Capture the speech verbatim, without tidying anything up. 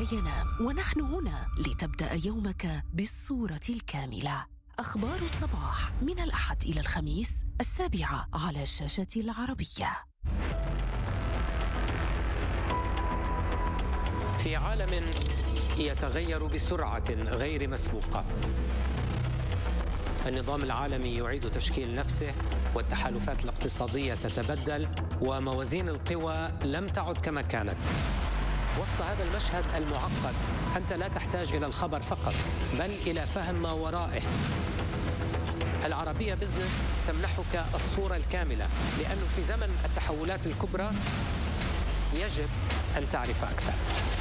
ينام، ونحن هنا لتبدأ يومك بالصورة الكاملة. أخبار الصباح من الأحد إلى الخميس السابعة على الشاشة العربية. في عالم يتغير بسرعة غير مسبوقة، النظام العالمي يعيد تشكيل نفسه، والتحالفات الاقتصادية تتبدل، وموازين القوى لم تعد كما كانت. وسط هذا المشهد المعقد أنت لا تحتاج إلى الخبر فقط، بل إلى فهم ما ورائه. العربية بزنس تمنحك الصورة الكاملة، لأنه في زمن التحولات الكبرى يجب أن تعرف أكثر.